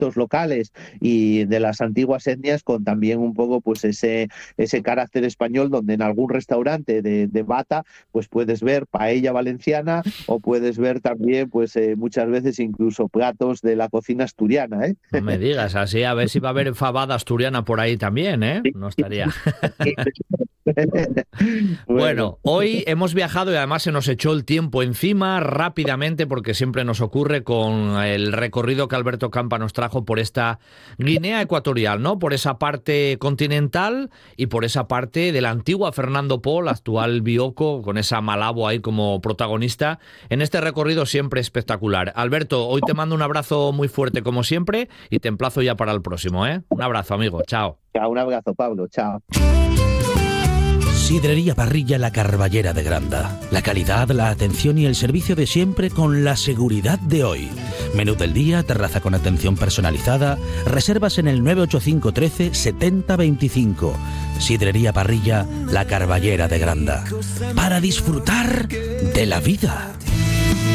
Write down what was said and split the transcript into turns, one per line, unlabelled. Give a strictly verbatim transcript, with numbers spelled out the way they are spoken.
productos locales y de las antiguas etnias, con también un poco pues ese, ese carácter español, donde en algún restaurante de, de bata pues puedes ver paella valenciana o puedes ver también pues eh, muchas veces incluso platos de la cocina asturiana, ¿eh?
No me digas, así a ver si va a haber fabada asturiana por ahí también, ¿eh? No estaría.
Bueno,
Bueno, hoy hemos viajado y además se nos echó el tiempo encima rápidamente, porque siempre nos ocurre con el recorrido que Alberto Campa nos trajo por esta Guinea Ecuatorial, ¿no? Por esa parte continental y por esa parte de la antigua Fernando Pol, actual Bioko, con esa Malabo ahí como protagonista, en este recorrido siempre espectacular. Alberto, hoy te mando un abrazo muy fuerte como siempre y te emplazo ya para el próximo, ¿eh? Un abrazo, amigo. Chao.
chao, un abrazo, Pablo, chao.
Sidrería Parrilla La Carballera de Granda. La calidad, la atención y el servicio de siempre con la seguridad de hoy. Menú del día, terraza con atención personalizada. Reservas en el nueve ocho cinco trece setenta veinticinco. Sidrería Parrilla La Carballera de Granda. Para disfrutar de la vida.